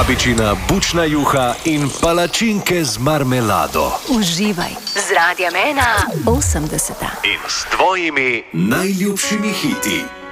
Babičina bučna juha in palačinke z marmelado. Uživaj z Radiem 1 80. In s tvojimi najljubšimi hiti.